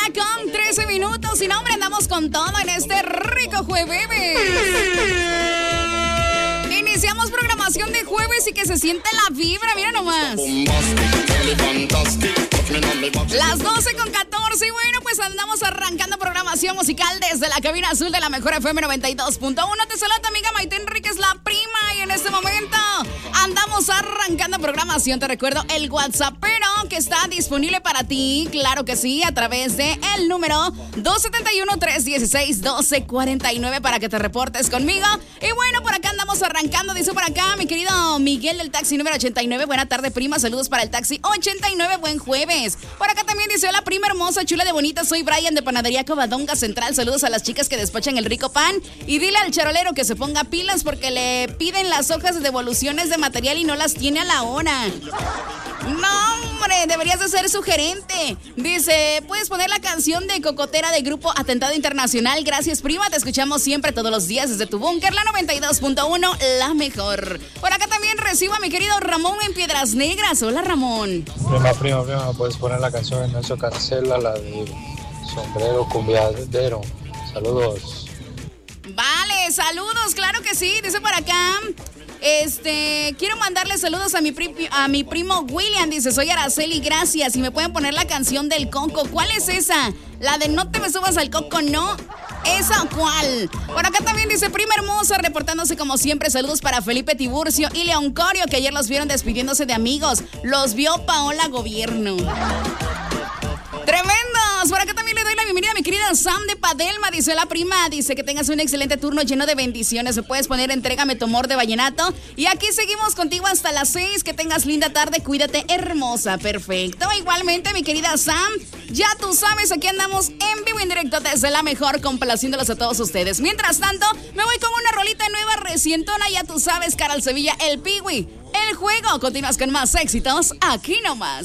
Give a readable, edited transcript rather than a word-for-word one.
con 13 minutos. Y no, hombre, andamos con todo en este rico jueves. Iniciamos programación de jueves y que se siente la vibra, mira nomás. Las 12 con 14 y bueno, pues andamos arrancando programación musical desde la cabina azul de la mejor FM 92.1. Te saluda tu amiga Maite Enríquez, la prima, y en este momento andamos arrancando programación. Te recuerdo el WhatsAppero que está disponible para ti, claro que sí, a través de el número 271-316-1249 para que te reportes conmigo. Y bueno, por acá andamos arrancando, dice por acá mi querido Miguel del taxi número 89. Buena tarde, prima, saludos para el taxi 89, buen jueves. Por acá también dice, hola prima hermosa, chula de bonita, soy Brian de Panadería Covadonga Central. Saludos a las chicas que despachan el rico pan y dile al charolero que se ponga pilas porque le piden las hojas de devoluciones de material y no las tiene a la hora. No, hombre, deberías de ser su gerente. Dice, puedes poner la canción de Cocotera de Grupo Atentado Internacional. Gracias, prima, te escuchamos siempre todos los días desde tu búnker, la 92.1, la mejor. Por acá también recibo a mi querido Ramón en Piedras Negras. Hola, Ramón. Prima, puedes poner la canción de Nelson Cancela, la de Sombrero Cumbiadero. Saludos. Vale, saludos, claro que sí. Dice por acá, quiero mandarle saludos a mi primo William. Dice, soy Araceli, gracias. Y me pueden poner la canción del Coco. ¿Cuál es esa? La de No te me subas al coco, ¿no? ¿Esa o cuál? Por acá también dice, prima hermosa, reportándose como siempre. Saludos para Felipe Tiburcio y León Corio, que ayer los vieron despidiéndose de amigos. Los vio Paola Gobierno. ¡Tremendos! Por acá también le doy la bienvenida a mi querida Sam de Padelma. Dice la prima, dice que tengas un excelente turno lleno de bendiciones. Se puedes poner Entrégame tu amor de Vallenato. Y aquí seguimos contigo hasta las 6. Que tengas linda tarde, cuídate, hermosa. Perfecto. Igualmente, mi querida Sam, ya tú sabes, aquí andamos en vivo en directo desde la mejor, complaciéndolos a todos ustedes. Mientras tanto, me voy con una rolita nueva recientona. Ya tú sabes, Caral Sevilla, el Piwi. El juego. Continúas con más éxitos aquí nomás.